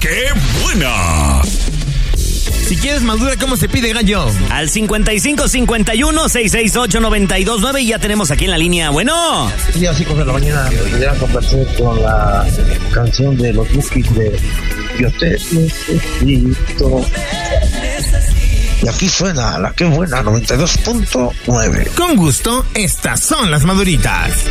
¡Qué buena! Si quieres madura, ¿cómo se pide, gallo? Al 5551-668-929 y ya tenemos aquí en la línea. Bueno. Y así con la mañana me voy a complacer con la canción de los Bukis de Yo te necesito. Y aquí suena la que buena 92.9. Con gusto, estas son las maduritas.